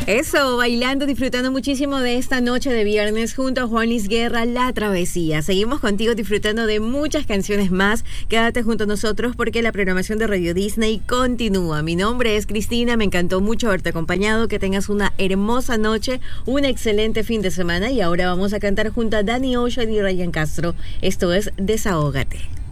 Eso, bailando, disfrutando muchísimo de esta noche de viernes junto a Juan Luis Guerra, La Travesía. Seguimos contigo disfrutando de muchas canciones más. Quédate junto a nosotros porque la programación de Radio Disney continúa. Mi nombre es Cristina, me encantó mucho haberte acompañado. Que tengas una hermosa noche, un excelente fin de semana y ahora vamos a cantar junto a Danny Ocean y Ryan Castro. Esto es Desahógate.